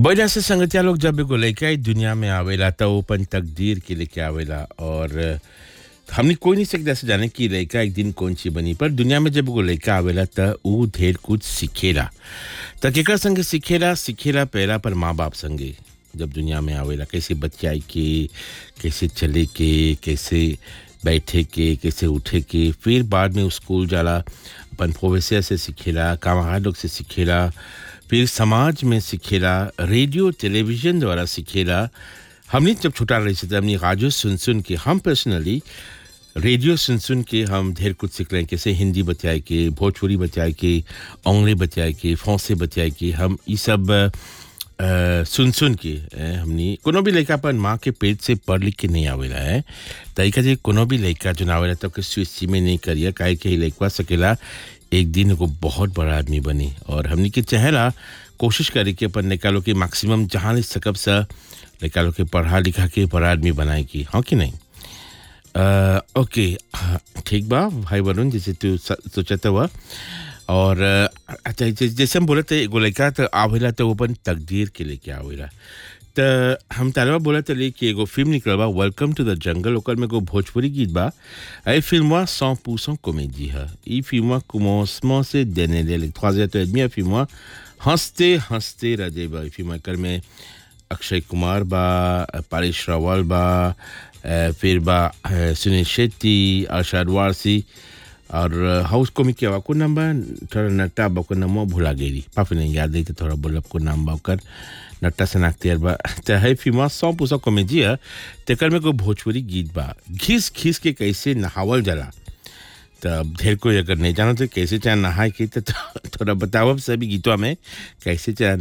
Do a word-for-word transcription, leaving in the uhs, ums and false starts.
वजह से संगतिया लोग जब एगो लइका ई दुनिया में आवेला त वो अपन तकदीर के लेके आवेला और हमनी कोई नहीं सकता से जाने कि लइका एक दिन कौन सी बनी पर दुनिया में जब एगो लइका आवेला त ऊ ढेर कुछ सीखेला त केकर संगे सीखेला सीखेला पहला पर माँ बाप संगे जब दुनिया में आवेला कैसे बच्चाई के कैसे चले के कैसे बैठे के कैसे उठे के फिर बाद में स्कूल जाला अपन प्रोफेसर से सीखेला कामगार लोग से सीखेला फिर समाज में सीखेला रेडियो टेलीविजन द्वारा सीखेला हमने जब छोटा रही थे हमने राजो सुन सुन के हम पर्सनली रेडियो सुन सुन के हम ढेर कुछ सीख रहे हैं कैसे हिंदी बचाए के भोजपुरी बचाए के अंग्रेजी बचाए के फ्रांसी बचाए के हम ये सब अ, सुन सुन के अ, हमने कोनो भी लड़का अपन माँ के पेट से पढ़ लिख के नहीं आवेला है तरीका जे कोनो भी लड़का जो ना आवेला तो के स्विच में नहीं करिए काहे के लड़का सकेला एक दिन को बहुत बड़ा आदमी बनी और हमने के चेहरा कोशिश करी कि अपन निकालो के मैक्सिमम जहाँ ले सकब सा निकालो के पढ़ा लिखा के बड़ा आदमी बनाए की हाँ कि नहीं अ, ओके हाँ, ठीक बा भाई वरुण जैसे तू सोचता हुआ और अ, अच्छा जै- जैसे हम बोले थे एगो लड़का तो आवेला तो वो अपन तकदीर के लेके आवेला त हम तालवा बोला तले कि एगो फिल्म निकल बा वेलकम टू द जंगल ओकर में एगो भोजपुरी गीत बा ए फिल्मवा सौ परसेंट कॉमेडी है ई फिल्मवा commencement से देने ले trois heures et demie फिल्मवा हंसते हंसते रह जाइबा ई फिल्म कर में अक्षय कुमार बा पारिश रावल बा अ, फिर बा अ, सुनील शेट्टी अरशद वारसी और हाउस कॉमिक के को नाम बा थोड़ा नट्टा बा को नाम भुला गेली पापा नहीं याद है तो थोड़ा बोलब को नाम बा ओकर नट्टा से नाकते बा त है फिल्म सौ परसेंट कॉमेडी है तेकर में को भोजपुरी गीत बा घिस घिस के कैसे नहावल जला तब ढेर कोई अगर नहीं जानो तो कैसे चाहे नहाए के तो थोड़ा बताओ सभी गीतों में कैसे चाहे